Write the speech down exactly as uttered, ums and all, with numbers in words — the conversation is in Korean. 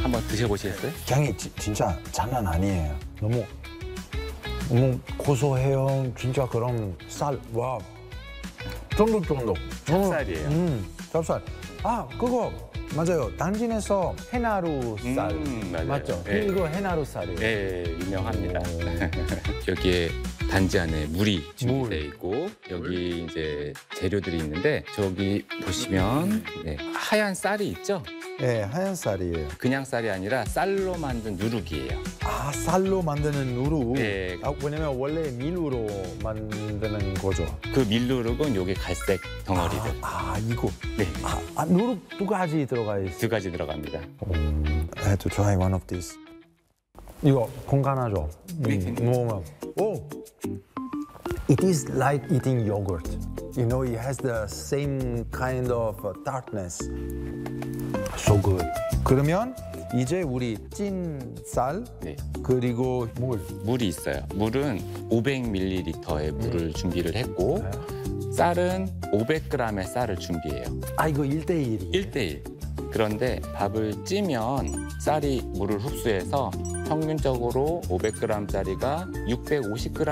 한번 드셔보시겠어요? 향이 지, 진짜 장난 아니에요. 너무 너무 고소해요. 진짜 그런 쌀, 와, 쫀득쫀득. 찹쌀이에요. 음, 찹쌀. 아, 그거 맞아요. 단진에서 해나루 쌀. 음, 맞아요. 맞죠? 예. 이거 해나루 쌀이에요. 네, 유명합니다. 여기에 단지 안에 물이 준비되어 물. 있고 여기 이제 재료들이 있는데 저기 보시면 네, 하얀 쌀이 있죠? 네, 하얀 쌀이에요. 그냥 쌀이 아니라 쌀로 만든 누룩이에요. 아, 쌀로 만드는 누루. 네. 아, 왜냐면 원래 밀으로 만드는 거죠. 그 밀누룩은 요게 갈색 덩어리들. 아, 아 이거. 네, 아, 아 누룩 두 가지 들어가 있어요. 두 가지 들어갑니다. 음, I had to try one of these. 이거 건강하죠? 네. 음, 먹으면. 오! It is like eating yogurt. You know, it has the same kind of uh, tartness. So good. 그러면 이제 우리 찐 쌀 네. 그리고 물. 물이 있어요. 물은 오백 밀리리터의 물을 준비를 했고 쌀은 오백 그램의 쌀을 준비해요. 아, 이거 일 대 일이. 일 대 일. 그런데 밥을 찌면 쌀이 물을 흡수해서 평균적으로 오백 그램짜리가 육백오십 그램